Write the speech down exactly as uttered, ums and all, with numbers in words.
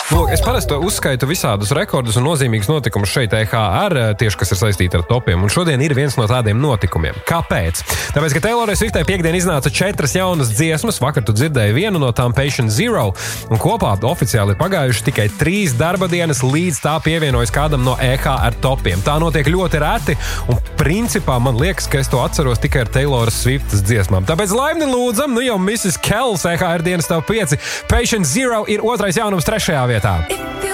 Lūk, es parasti uzskaitu visādus rekordus un nozīmīgus notikumus šeit E H R, tieši kas ir saistīti ar topiem, un šodien ir viens no tādiem notikumiem. Kāpēc? Tāpēc, ka Taylorai Swiftai piekdien iznāca četras jaunas dziesmas, vakar tu dzirdēji vienu no tām Patient Zero, un kopā oficiāli ir pagājuši tikai trīs darba dienas, līdz tā pievienojas kādam no E H R topiem. Tā notiek ļoti reti, un principā man liekas, ka es to atceros tikai ar Tayloras Swiftas dziesmām. Tāpēc laimni lūdzam, nu jau missis Kells E H R dienas top pieci, Patient Zero ir otrais jaunums trešajā vietā.